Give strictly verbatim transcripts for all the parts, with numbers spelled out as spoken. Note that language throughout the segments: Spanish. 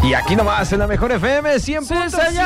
Y aquí nomás en la mejor F M cien punto siete. ¡Sí, señor!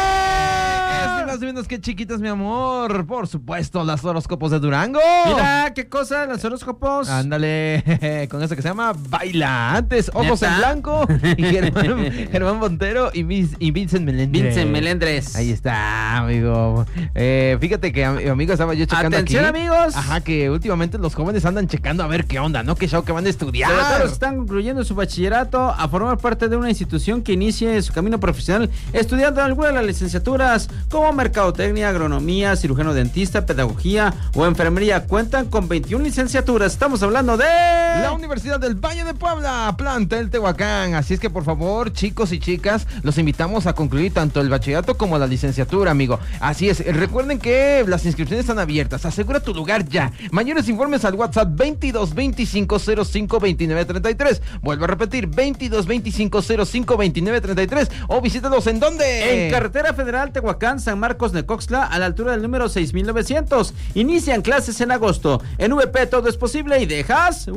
Es más menos que chiquitas, mi amor. Por supuesto, las horóscopos de Durango. Mira, qué cosa, los horóscopos. Ándale, con eso que se llama Baila. Antes, Ojos ¿Neta? en Blanco. Y Germán, Germán Montero y, Vince, y Vincent Melendres. Vincent Melendres. Ahí está, amigo. Eh, fíjate que, amigo, estaba yo checando Atención, aquí. amigos. Ajá, que últimamente los jóvenes andan checando a ver qué onda, ¿no? Qué show que van a estudiar. Sobre todo los que están concluyendo su bachillerato a formar parte de una institución que inicie su camino profesional estudiando alguna de las licenciaturas como mercadotecnia, agronomía, cirujano dentista, pedagogía o enfermería. Cuentan con veintiuna licenciaturas. Estamos hablando de la Universidad del Valle de Puebla, plantel Tehuacán. Así es que, por favor, chicos y chicas, los invitamos a concluir tanto el bachillerato como la licenciatura, amigo. Así es, recuerden que las inscripciones están abiertas. Asegura tu lugar ya. Mayores informes al WhatsApp veintidós veinticinco cero cinco veintinueve treinta y tres. Vuelvo a repetir, veintidós veinticinco cero cinco veintinueve treinta y tres. O visítalos ¿en dónde? En Carretera Federal Tehuacán, San Marcos de Coxtla, a la altura del número seis mil novecientos. Inician clases en agosto. En V P todo es posible y dejas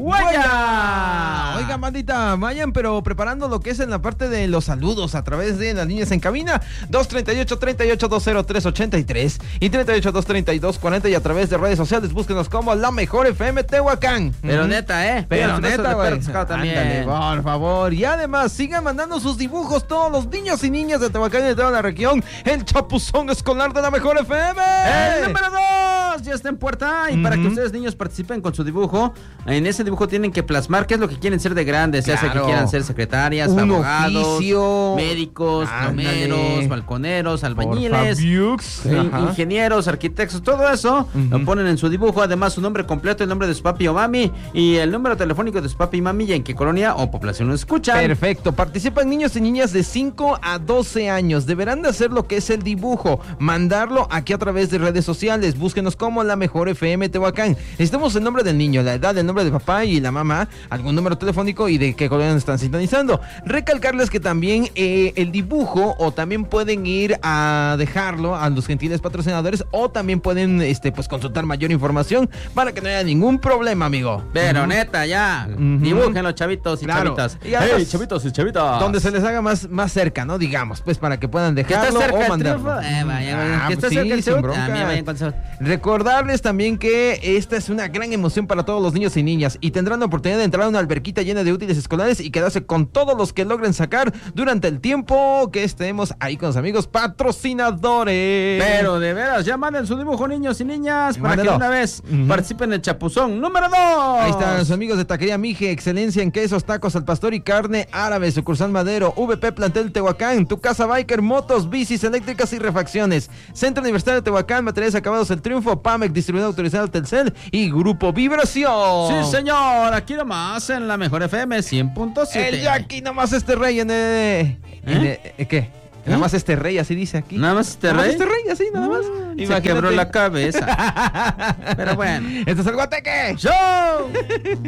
huella. Oiga, bandita, vayan pero preparando lo que es en la parte de los saludos a través de las líneas en cabina dos treinta y ocho, treinta y ocho, dos cero tres ochenta y tres y treinta y ocho, dos treinta y dos cuarenta y a través de redes sociales búsquenos como La Mejor F M Tehuacán. Pero Ujú. neta, ¿eh? Pero Pidan sus besos neta, de güey. perro pescado también. Ándale, por favor. Y además, sigan mandando sus dibujos todos los niños y niñas de Tehuacán y de toda la región. El chapuzón escolar de La Mejor F M. El número dos ya está en puerta. Y para que Ujú. ustedes, niños, participen con su dibujo, en ese dibujo tienen que plasmar qué es lo que quieren ser de grandes. Ya sea que Claro. quieran ser secretarias, Un abogados, oficio. médicos, Ándale. plomeros, balconeros, albañiles, Porfabiux. in- Ajá. ingenieros, arquitectos, todo eso Ujú. lo ponen en su dibujo. Además, su nombre completo, el nombre de su papi o mami y el número telefónico de su papi y mami y en qué colonia o población lo escuchan. Perfecto, participan niños y niñas de cinco a doce años. Deberán de hacer lo que es el dibujo, mandarlo aquí a través de redes sociales. Búsquenos como La Mejor F M Tehuacán. Necesitamos el nombre del niño, la edad, el nombre de papá y la mamá, algún número telefónico y de qué colonia están sintonizando. Recalcarles que también eh, el dibujo o también pueden ir a dejarlo a los gentiles patrocinadores o también pueden este, pues consultar mayor información para que no haya ningún problema, amigo. Pero Ujú. neta, ya. Ujú. Dibújenlo, chavitos y Claro. chavitas. Y además, Hey, chavitos y chavitas. donde se les haga más, más cerca, ¿no? Digamos, pues para que puedan ¿Que está dejarlo cerca o el mandarlo. triunfo? Eh, vaya, vaya. Ah, ¿Que está pues cerca sí, el sin triunfo? bronca. Ah, mira, vayan con su- Recordarles también que esta es una gran emoción para todos los niños y niñas y tendrán la oportunidad de entrar a una alberquita llena de útiles escolares y quedarse con todos los que logren sacar durante el tiempo que estemos ahí con los amigos patrocinadores. Pero de veras, ya manden su dibujo, niños y niñas, para Mándelo. que una vez Ujú. participen en el chapuzón número dos. Ahí están los amigos de Taquería Mije, excelencia en quesos, tacos al pastor y carne árabe, sucursal Madero, V P Plantel Tehuacán, Tu Casa Biker, motos, bicis eléctricas y refacciones. Centro Universitario de Tehuacán, materiales acabados El Triunfo, Pamex, distribuidor autorizado Telcel y Grupo Vibración. Sí, señor, aquí nomás en la Mejor F M cien punto siete. El Jackie, nomás este rey en el... en el- eh, ¿Qué? Nada más este rey, así dice aquí. ¿Nada más este Nada más rey? este rey, así, nada más. Mm, se Imagínate. quebró la cabeza. Pero bueno. Este es el Guateque. ¡Show!